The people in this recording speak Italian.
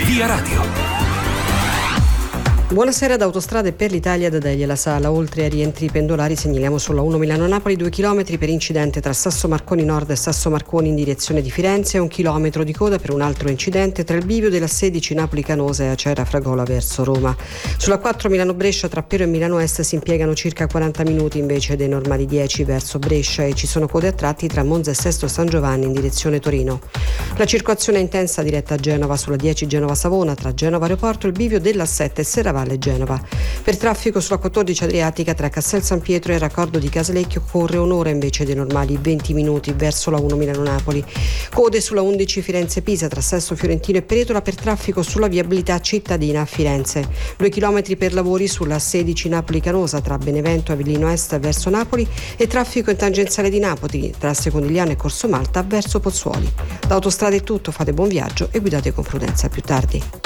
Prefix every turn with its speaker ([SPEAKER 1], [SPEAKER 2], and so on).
[SPEAKER 1] Via Radio.
[SPEAKER 2] Buonasera da Autostrade per l'Italia da Delia alla Sala. Oltre ai rientri pendolari segnaliamo sulla 1 Milano-Napoli 2 km per incidente tra Sasso Marconi Nord e Sasso Marconi in direzione di Firenze e 1 chilometro di coda per un altro incidente tra il bivio della 16 Napoli Canosa e Acera Fragola verso Roma. Sulla 4 Milano-Brescia tra Pero e Milano Est si impiegano circa 40 minuti invece dei normali 10 verso Brescia e ci sono code a tratti tra Monza e Sesto San Giovanni in direzione Torino. La circolazione è intensa diretta a Genova sulla 10 Genova-Savona tra Genova Aeroporto e il bivio della 7 Serravalle Genova. Per traffico sulla 14 Adriatica tra Cassel San Pietro e il raccordo di Casalecchio corre un'ora invece dei normali 20 minuti verso la 1 Milano-Napoli. Code sulla 11 Firenze-Pisa tra Sesto Fiorentino e Peretola per traffico sulla viabilità cittadina a Firenze. 2 chilometri per lavori sulla 16 Napoli-Canosa tra Benevento e Avellino Est verso Napoli e traffico in tangenziale di Napoli tra Secondigliano e Corso Malta verso Pozzuoli. Da Autostrade è tutto, fate buon viaggio e guidate con prudenza. A più tardi.